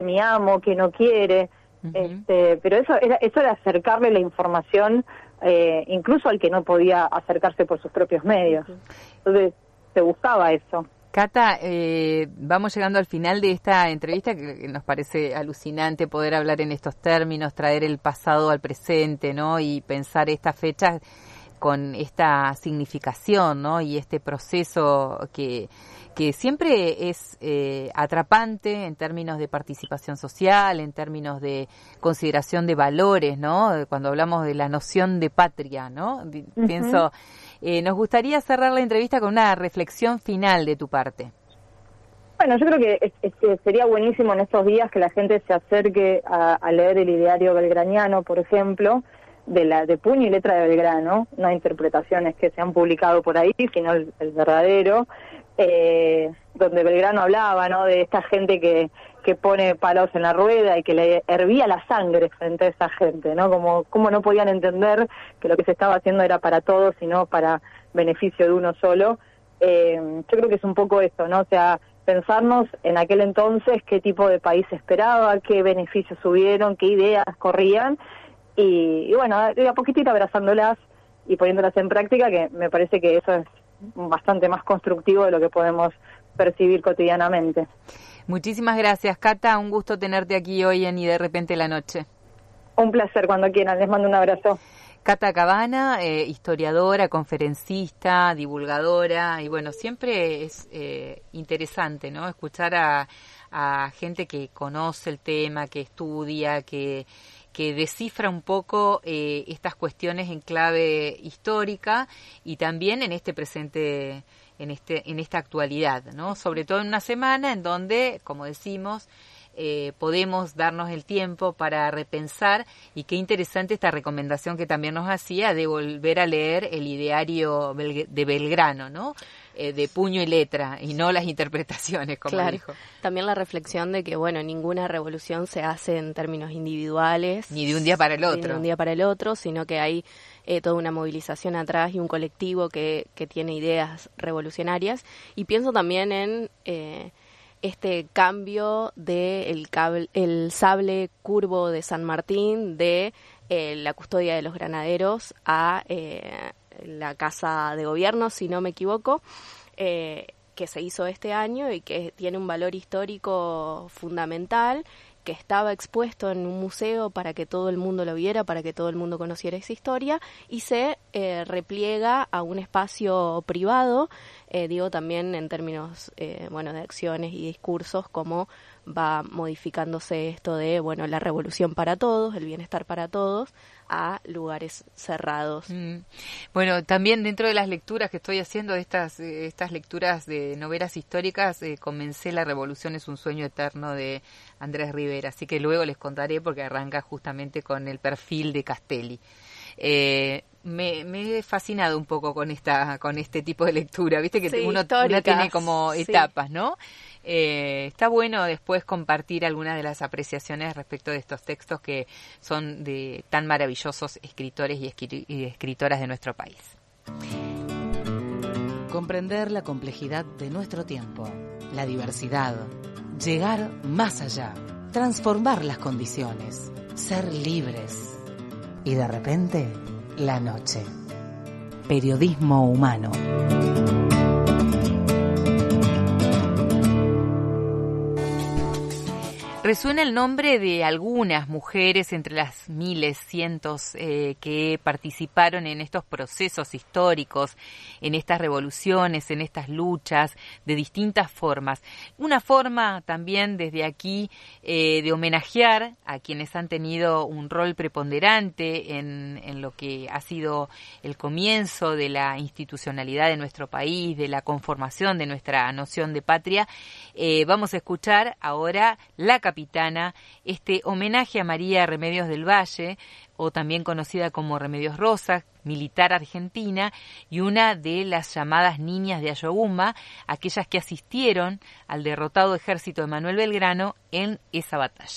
mi amo, qué no quiere. Pero eso era acercarle la información incluso al que no podía acercarse por sus propios medios. Entonces se buscaba eso. Cata, vamos llegando al final de esta entrevista, que nos parece alucinante poder hablar en estos términos, traer el pasado al presente, ¿no? Y pensar estas fechas con esta significación, ¿no? Y este proceso que siempre es atrapante en términos de participación social, en términos de consideración de valores, ¿no? Cuando hablamos de la noción de patria, ¿no? Pienso, nos gustaría cerrar la entrevista con una reflexión final de tu parte. Bueno, yo creo que sería buenísimo en estos días que la gente se acerque a leer el ideario belgraniano, por ejemplo, de puño y letra de Belgrano, no interpretaciones que se han publicado por ahí, sino el verdadero, donde Belgrano hablaba, ¿no?, de esta gente que pone palos en la rueda y que le hervía la sangre frente a esa gente, ¿no? Como no podían entender que lo que se estaba haciendo era para todos y no para beneficio de uno solo. Yo creo que es un poco esto, ¿no? O sea, pensarnos en aquel entonces qué tipo de país se esperaba, qué beneficios hubieron, qué ideas corrían, y bueno, de a poquitito abrazándolas y poniéndolas en práctica, que me parece que eso es bastante más constructivo de lo que podemos percibir cotidianamente. Muchísimas gracias, Cata, un gusto tenerte aquí hoy en Y de repente la noche. Un placer, cuando quieran, les mando un abrazo. Cata Cabana, historiadora, conferencista, divulgadora, y bueno, siempre es interesante, ¿no?, escuchar a gente que conoce el tema, que estudia, que descifra un poco estas cuestiones en clave histórica y también en este presente, en esta actualidad, ¿no? Sobre todo en una semana en donde, como decimos, podemos darnos el tiempo para repensar, y qué interesante esta recomendación que también nos hacía de volver a leer el ideario de Belgrano, ¿no? De puño y letra, y no las interpretaciones, como dijo. También la reflexión de que, bueno, ninguna revolución se hace en términos individuales. Ni de un día para el otro. Ni de un día para el otro, sino que hay toda una movilización atrás y un colectivo que tiene ideas revolucionarias. Y pienso también en este cambio de el sable curvo de San Martín, de la custodia de los granaderos a la Casa de Gobierno, si no me equivoco, que se hizo este año y que tiene un valor histórico fundamental, que estaba expuesto en un museo para que todo el mundo lo viera, para que todo el mundo conociera esa historia, y se repliega a un espacio privado, digo también en términos de acciones y discursos, cómo va modificándose esto de, bueno, la revolución para todos, el bienestar para todos, a lugares cerrados. Bueno, también dentro de las lecturas que estoy haciendo, estas lecturas de novelas históricas, comencé La Revolución es un sueño eterno de Andrés Rivera, así que luego les contaré, porque arranca justamente con el perfil de Castelli. Me he fascinado un poco con este tipo de lectura, viste que uno tiene como etapas, ¿no? Está bueno después compartir algunas de las apreciaciones respecto de estos textos que son de tan maravillosos escritores y escritoras de nuestro país. Comprender la complejidad de nuestro tiempo, la diversidad, llegar más allá, transformar las condiciones, ser libres. Y de repente, la noche. Periodismo humano. Resuena el nombre de algunas mujeres entre las miles, cientos que participaron en estos procesos históricos, en estas revoluciones, en estas luchas de distintas formas. Una forma también desde aquí de homenajear a quienes han tenido un rol preponderante en lo que ha sido el comienzo de la institucionalidad de nuestro país, de la conformación de nuestra noción de patria. Vamos a escuchar ahora la capitana, este homenaje a María Remedios del Valle, o también conocida como Remedios Rosas, militar argentina, y una de las llamadas niñas de Ayohuma, aquellas que asistieron al derrotado ejército de Manuel Belgrano en esa batalla.